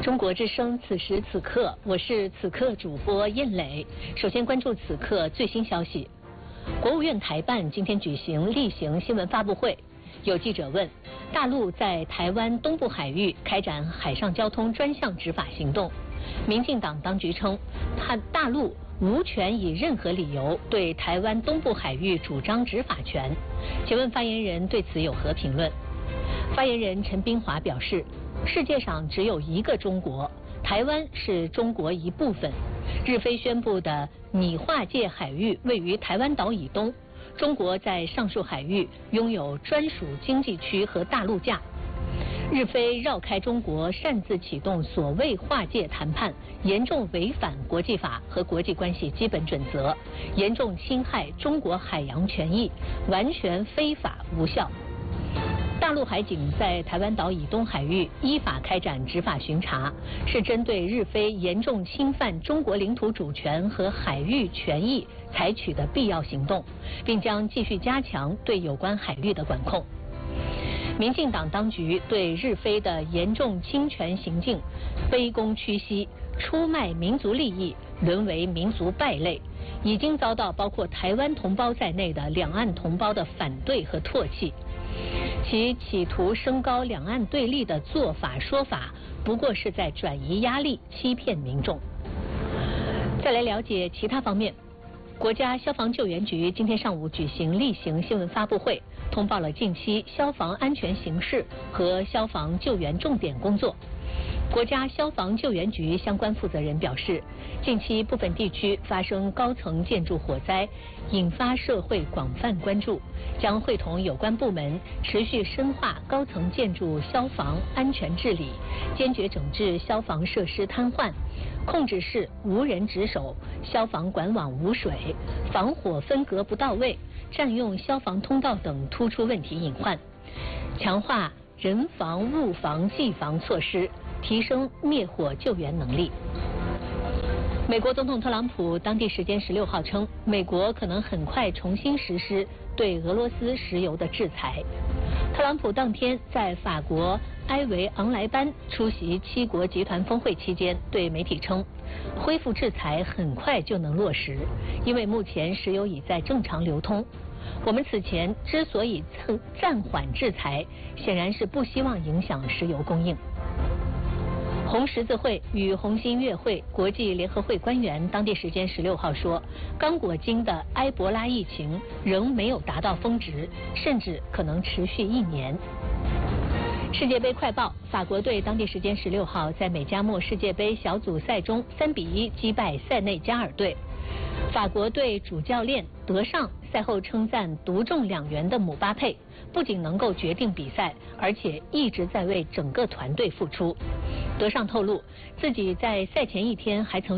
中国之声，此时此刻，我是此刻主播燕磊。首先关注此刻最新消息。国务院台办今天举行例行新闻发布会，有记者问，大陆在台湾东部海域开展海上交通专项执法行动。民进党当局称，大陆无权以任何理由对台湾东部海域主张执法权。请问发言人对此有何评论？发言人陈斌华表示，世界上只有一个中国，台湾是中国一部分。日非宣布的拟划界海域位于台湾岛以东，中国在上述海域拥有专属经济区和大陆架。日非绕开中国，擅自启动所谓划界谈判，严重违反国际法和国际关系基本准则，严重侵害中国海洋权益，完全非法无效。大陆海警在台湾岛以东海域依法开展执法巡查，是针对日非严重侵犯中国领土主权和海域权益采取的必要行动，并将继续加强对有关海域的管控。民进党当局对日非的严重侵权行径卑躬屈膝，出卖民族利益，沦为民族败类，已经遭到包括台湾同胞在内的两岸同胞的反对和唾弃。其企图升高两岸对立的做法说法，不过是在转移压力，欺骗民众。再来了解其他方面，国家消防救援局今天上午举行例行新闻发布会，通报了近期消防安全形势和消防救援重点工作。国家消防救援局相关负责人表示，近期部分地区发生高层建筑火灾，引发社会广泛关注，将会同有关部门持续深化高层建筑消防安全治理，坚决整治消防设施瘫痪，控制室无人值守、消防管网无水、防火分隔不到位、占用消防通道等突出问题隐患，强化人防、物防、技防措施，提升灭火救援能力。美国总统特朗普当地时间16号称，美国可能很快重新实施对俄罗斯石油的制裁。特朗普当天在法国埃维昂莱班出席7国集团峰会期间，对媒体称，恢复制裁很快就能落实，因为目前石油已在正常流通。我们此前之所以暂缓制裁，显然是不希望影响石油供应。红十字会与红新月会国际联合会官员当地时间16号说，刚果金的埃博拉疫情仍没有达到峰值，甚至可能持续1年。世界杯快报，法国队当地时间16号在美加墨世界杯小组赛中3比1击败塞内加尔队。法国队主教练德尚赛后称赞独中2元的姆巴佩，不仅能够决定比赛，而且一直在为整个团队付出。德尚透露，自己在赛前1天还曾